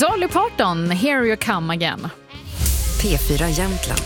Dolly Parton, Here You Come Again. P4 Jämtland.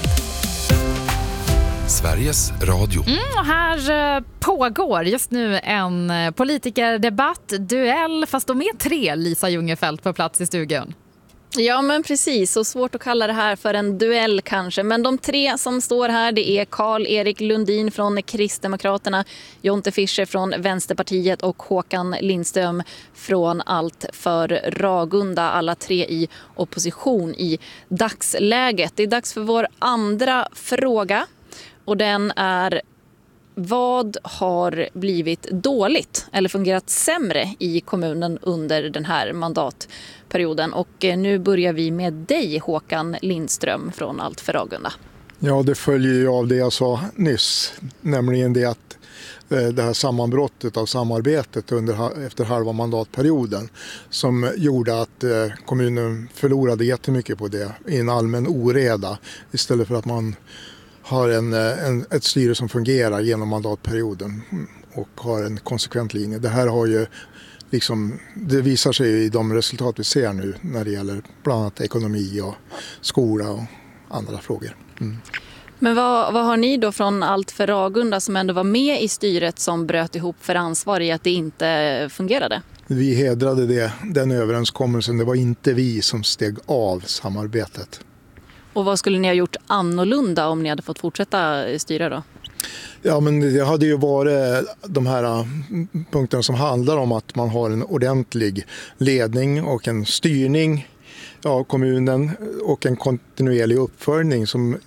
Sveriges Radio. Och här pågår just nu en politikerdebatt, duell, fast de är 3, Lisa Jungerfelt på plats i stugan. Ja, men precis. Så svårt att kalla det här för en duell kanske. Men de 3 som står här, det är Carl-Erik Lundin från Kristdemokraterna, Jonte Fischer från Vänsterpartiet och Håkan Lindström från Allt för Ragunda. Alla 3 i opposition i dagsläget. Det är dags för vår andra fråga. Och den är: vad har blivit dåligt eller fungerat sämre i kommunen under den här mandatperioden? Och nu börjar vi med dig, Håkan Lindström från Allt för Ragunda. Ja, det följer ju av det jag sa nyss, nämligen det att det här sammanbrottet av samarbetet efter halva mandatperioden som gjorde att kommunen förlorade jättemycket på det i en allmän oreda istället för att man har ett styre som fungerar genom mandatperioden och har en konsekvent linje. Det här har ju det visar sig i de resultat vi ser nu när det gäller bland annat ekonomi och skola och andra frågor. Men vad har ni då från Allt för Ragunda som ändå var med i styret som bröt ihop för ansvar i att det inte fungerade? Vi hedrade den överenskommelsen. Det var inte vi som steg av samarbetet. Och vad skulle ni ha gjort annorlunda om ni hade fått fortsätta styra då? Ja, men det hade ju varit de här punkterna som handlar om att man har en ordentlig ledning och en styrning av kommunen och en kontinuerlig uppföljning som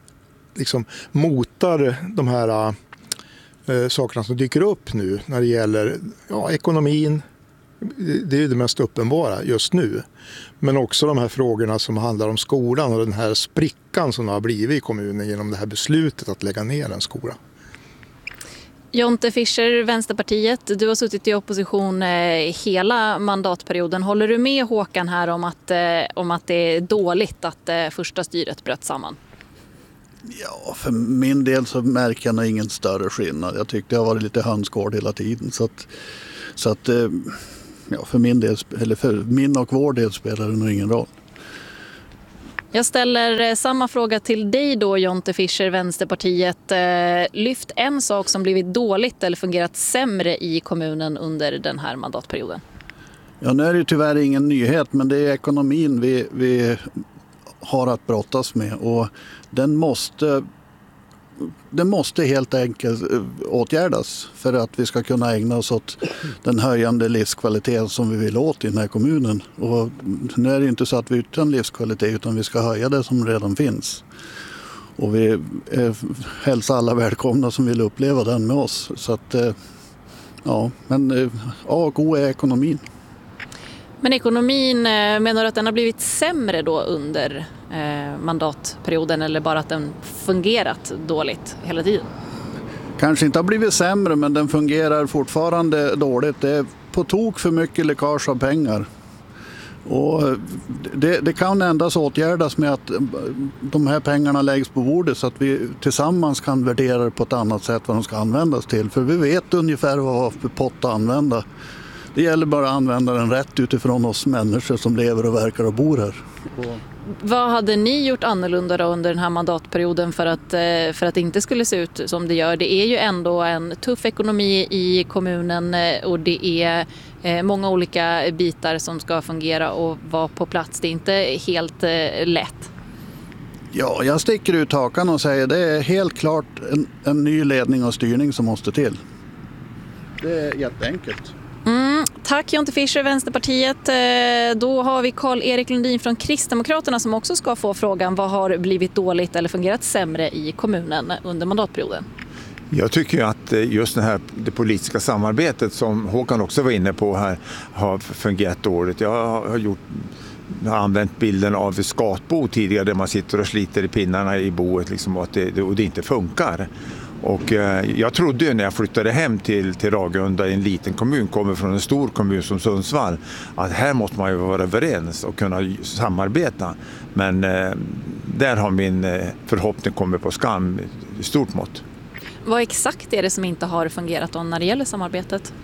motar de här sakerna som dyker upp nu när det gäller ekonomin. Det är ju det mest uppenbara just nu. Men också de här frågorna som handlar om skolan och den här sprickan som har blivit i kommunen genom det här beslutet att lägga ner en skola. Jonte Fischer, Vänsterpartiet, du har suttit i opposition hela mandatperioden. Håller du med Håkan här om att det är dåligt att första styret bröt samman? Ja, för min del så märker jag nog ingen större skillnad. Jag tyckte det har varit lite hönsgård hela tiden. Så att för min del, eller för min och vår del spelar det nog ingen roll. Jag ställer samma fråga till dig då, Jonte Fischer, Vänsterpartiet. Lyft en sak som blivit dåligt eller fungerat sämre i kommunen under den här mandatperioden. Ja, nu är det tyvärr ingen nyhet, men det är ekonomin vi har att brottas med. Och den måste helt enkelt åtgärdas för att vi ska kunna ägna oss åt den höjande livskvaliteten som vi vill åt i den här kommunen. Och nu är det inte så att vi är utan livskvalitet, utan vi ska höja det som redan finns. Och vi hälsar alla välkomna som vill uppleva den med oss. Så att, men A och O är ekonomin. Men ekonomin, menar du att den har blivit sämre då under mandatperioden eller bara att den fungerat dåligt hela tiden? Kanske inte har blivit sämre, men den fungerar fortfarande dåligt. Det är på tok för mycket läckage av pengar. Och det kan endast åtgärdas med att de här pengarna läggs på bordet så att vi tillsammans kan värdera det på ett annat sätt vad de ska användas till. För vi vet ungefär vad för pott att använda. Det gäller bara att använda den rätt utifrån oss människor som lever och verkar och bor här. Vad hade ni gjort annorlunda då under den här mandatperioden för att det inte skulle se ut som det gör? Det är ju ändå en tuff ekonomi i kommunen och det är många olika bitar som ska fungera och vara på plats. Det är inte helt lätt. Ja, jag sticker ut hakan och säger det är helt klart en ny ledning och styrning som måste till. Det är jätteenkelt. Tack Jonte Fischer, Vänsterpartiet. Då har vi Carl-Erik Lundin från Kristdemokraterna som också ska få frågan: vad har blivit dåligt eller fungerat sämre i kommunen under mandatperioden? Jag tycker att just det politiska samarbetet som Håkan också var inne på här har fungerat dåligt. Jag har använt bilden av skatbo tidigare där man sitter och sliter i pinnarna i boet och det inte funkar. Och jag trodde ju när jag flyttade hem till Ragunda i en liten kommun, kommer från en stor kommun som Sundsvall, att här måste man ju vara överens och kunna samarbeta. Men där har min förhoppning kommit på skam i stort mått. Vad exakt är det som inte har fungerat då när det gäller samarbetet?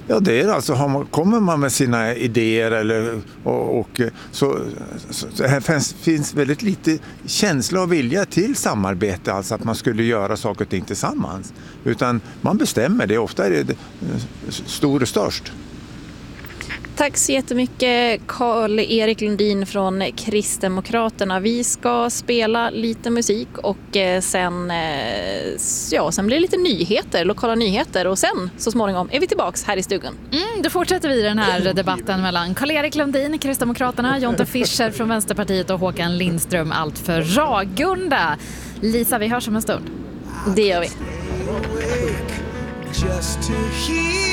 Ja, det är alltså, kommer man med sina idéer eller, så här finns väldigt lite känsla och vilja till samarbete, alltså att man skulle göra saker och ting tillsammans. Utan man bestämmer det, ofta är det stor och störst. Tack så jättemycket Karl-Erik Lundin från Kristdemokraterna. Vi ska spela lite musik och sen blir det lite nyheter, lokala nyheter och sen så småningom är vi tillbaks här i stugan. Då fortsätter vi den här debatten mellan Karl-Erik Lundin, Kristdemokraterna, Jonte Fischer från Vänsterpartiet och Håkan Lindström, allt för Ragunda. Lisa, vi hörs om en stund. Det gör vi. Just to hear